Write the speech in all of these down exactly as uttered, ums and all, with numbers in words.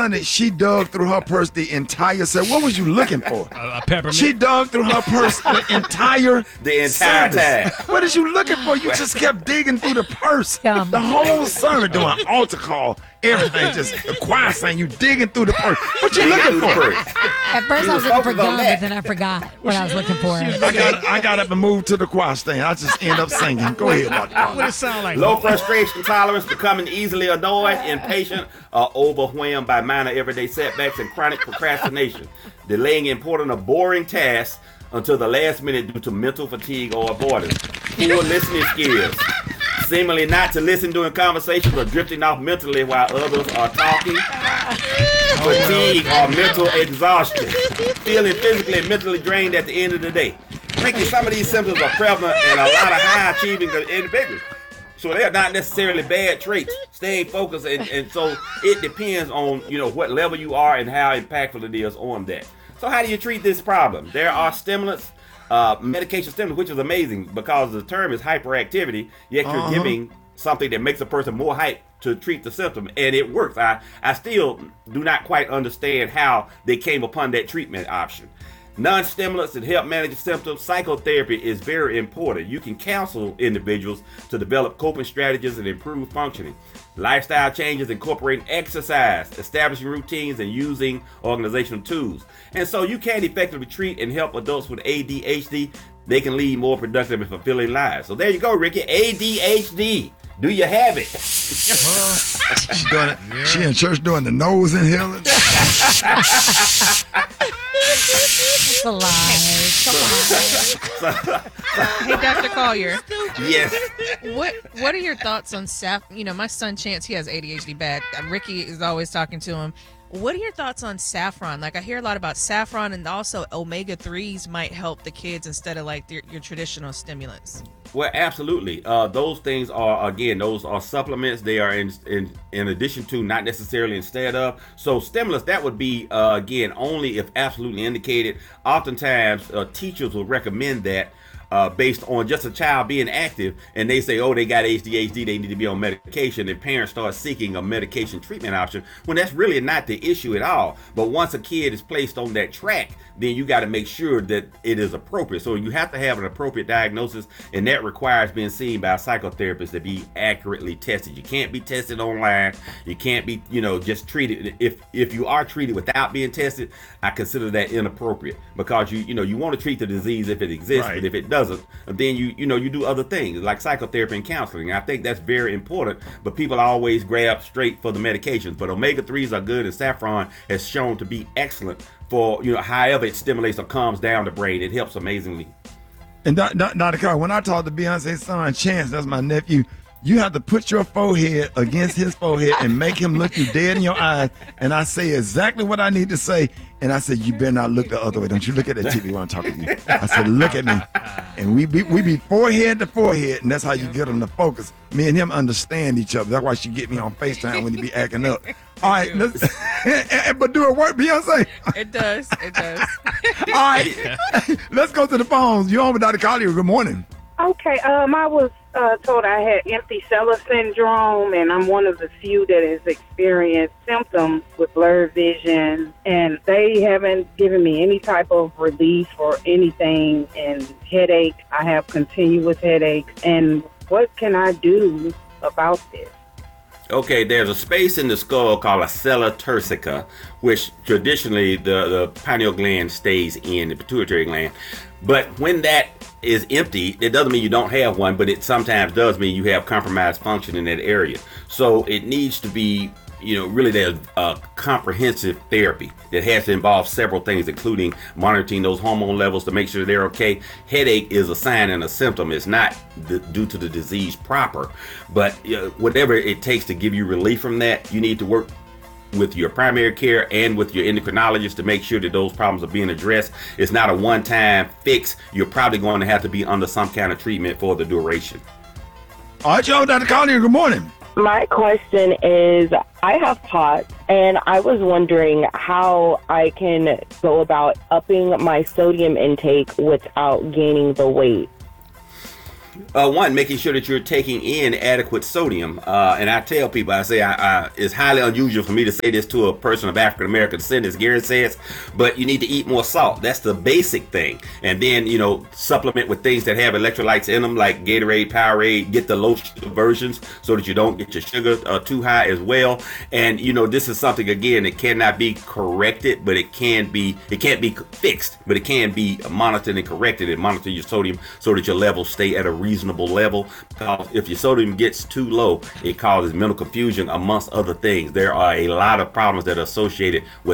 Honey, she dug through her purse the entire set. What was you looking for? A, a peppermint. She dug through her purse the entire The entire service. time. What is you looking for? You just kept digging through the purse. Dumb. The whole sermon doing altar call. Everything just the choir saying you digging through the purse. What you looking for? At first, I was looking for focused on gum, that. but then I forgot what I was looking for. I got I got up and moved to the choir stand. I just end up singing. Go ahead, Doctor What it sound like? Low frustration tolerance, becoming easily annoyed, impatient, or overwhelmed by minor everyday setbacks, and chronic procrastination. Delaying important or boring tasks until the last minute due to mental fatigue or avoidance. Poor listening skills. Seemingly not to listen during conversations or drifting off mentally while others are talking. Fatigue or mental exhaustion. Feeling physically and mentally drained at the end of the day. Frankly, some of these symptoms are prevalent in a lot of high-achieving individuals. So they're not necessarily bad traits. Staying focused, and, and so it depends on, you know, what level you are and how impactful it is on that. So how do you treat this problem? There are stimulants, uh, medication stimulants, which is amazing because the term is hyperactivity, yet you're Uh-huh. giving something that makes a person more hyped to treat the symptom, and it works. I, I still do not quite understand how they came upon that treatment option. Non-stimulants that help manage symptoms. Psychotherapy is very important. You can counsel individuals to develop coping strategies and improve functioning. Lifestyle changes incorporating exercise, establishing routines, and using organizational tools. And so you can effectively treat and help adults with A D H D. They can lead more productive and fulfilling lives. So there you go, Ricky. A D H D. Do you have it? She doing it. She in church doing the nose inhaling. It's a lie. It's a lie. Hey, Doctor Collier, Yes. what what are your thoughts on Saf? You know, my son Chance, he has A D H D bad. Uh, Ricky is always talking to him. What are your thoughts on saffron? Like, I hear a lot about saffron, and also omega threes might help the kids instead of like your, your traditional stimulants. Well, absolutely. Uh, those things are, again, those are supplements. They are in in, in addition to, not necessarily instead of. So stimulants, that would be, uh, again, only if absolutely indicated. Oftentimes, uh, teachers will recommend that uh, based on just a child being active, and they say, oh, they got A D H D, they need to be on medication, and parents start seeking a medication treatment option, when that's really not the issue at all. But once a kid is placed on that track, then you got to make sure that it is appropriate. So you have to have an appropriate diagnosis, and that requires being seen by a psychotherapist to be accurately tested. You can't be tested online. You can't be, you know, just treated. If if you are treated without being tested, I consider that inappropriate, because you you know you want to treat the disease if it exists, Right. but if it doesn't, then you you know you do other things like psychotherapy and counseling. I think that's very important, but people always grab straight for the medications. But omega threes are good, and saffron has shown to be excellent for, you know, however it stimulates or calms down the brain. It helps amazingly. And Doctor Carr, when I talked to Beyonce's son Chance, that's my nephew, you have to put your forehead against his forehead and make him look you dead in your eyes. And I say exactly what I need to say. And I said, you better not look the other way. Don't you look at that T V when I'm talking to you. I said, look at me. And we be, we be forehead to forehead, and that's how you get them to focus. Me and him understand each other. That's why she get me on FaceTime when he be acting up. All right, let's, but do it work, Beyonce? It does. It does. All right, let's go to the phones. You're on with Doctor Collier. Good morning. Okay, um, I was uh, told I had empty cellular syndrome, and I'm one of the few that has experienced symptoms with blurred vision, and they haven't given me any type of relief or anything, and headache. I have continuous headaches, and what can I do about this? Okay, there's a space in the skull called a sella turcica, which traditionally the, the pineal gland stays in, the pituitary gland. But when that is empty, it doesn't mean you don't have one, but it sometimes does mean you have compromised function in that area. So it needs to be, you know, really there's a comprehensive therapy that has to involve several things, including monitoring those hormone levels to make sure they're okay. Headache is a sign and a symptom. It's not the, due to the disease proper, but you know, whatever it takes to give you relief from that, you need to work with your primary care and with your endocrinologist to make sure that those problems are being addressed. It's not a one-time fix. You're probably going to have to be under some kind of treatment for the duration. All right, y'all, Doctor Collier, good morning. My question is, I have POTS, and I was wondering how I can go about upping my sodium intake without gaining the weight. Uh, one, making sure that you're taking in adequate sodium. Uh, and I tell people, I say, I, I, it's highly unusual for me to say this to a person of African American descent, as Gary says, but you need to eat more salt. That's the basic thing. And then, you know, supplement with things that have electrolytes in them, like Gatorade, Powerade. Get the low sugar versions so that you don't get your sugar uh, too high as well. And, you know, this is something, again, that cannot be corrected, but it can be, it can't be fixed, but it can be monitored and corrected, and monitor your sodium so that your levels stay at a reasonable level. Because if your sodium gets too low, it causes mental confusion, amongst other things. There are a lot of problems that are associated with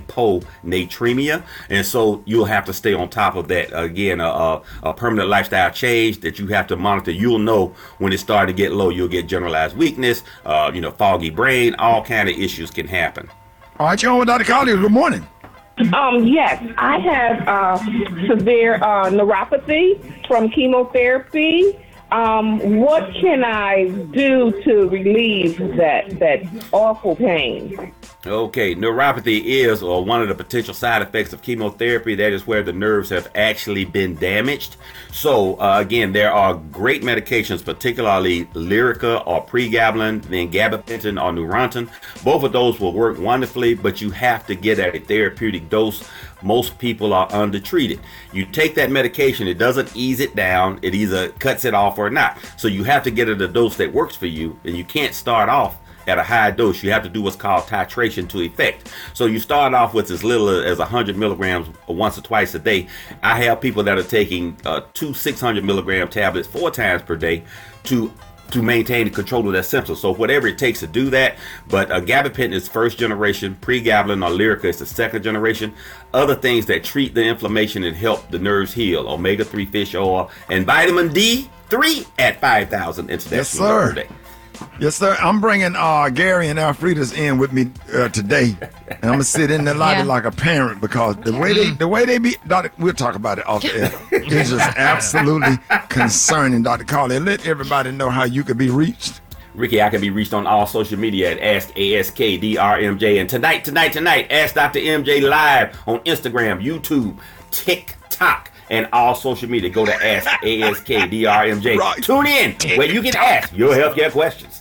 hyponatremia, and so you'll have to stay on top of that. Again, a, a, a permanent lifestyle change that you have to monitor. You'll know when it starts to get low. You'll get generalized weakness, uh, you know, foggy brain, all kind of issues can happen. All right, you're on with Doctor Collier. Good morning. Um, yes, I have uh, severe uh, neuropathy from chemotherapy. Um, what can I do to relieve that that awful pain? Okay, neuropathy is, or one of the potential side effects of chemotherapy. That is where the nerves have actually been damaged. So uh, again, there are great medications, particularly Lyrica or pregabalin, then gabapentin or Neurontin. Both of those will work wonderfully, but you have to get at a therapeutic dose. Most people are undertreated. You take that medication, it doesn't ease it down. It either cuts it off or not. So you have to get at a dose that works for you, and you can't start off at a high dose. You have to do what's called titration to effect. So you start off with as little as one hundred milligrams once or twice a day. I have people that are taking uh, two six hundred milligram tablets four times per day to to maintain control of their symptoms. So whatever it takes to do that. But uh, gabapentin is first generation, pregabalin or Lyrica is the second generation. Other things that treat the inflammation and help the nerves heal: omega three fish oil and vitamin D three at five thousand international Yes, sir. per day. Yes, sir. I'm bringing uh, Gary and Alfreda's in with me uh, today, and I'm gonna sit in the lobby Yeah. like a parent, because the way they the way they be, Doctor, we'll talk about it off the air. It's just absolutely concerning, Doctor Carly. Let everybody know how you could be reached. Ricky, I can be reached on all social media at Ask A S K D R M J. And tonight, tonight, tonight, Ask Doctor M J live on Instagram, YouTube, TikTok, and all social media. Go to Ask A S K D R M J. Right. Tune in where you can ask your healthcare questions.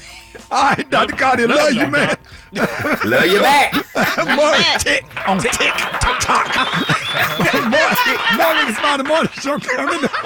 All right, Doctor Carly, love you, man. Love you back. Boy, tick on tick tock. Boy, Morning Smiley Morning Show coming.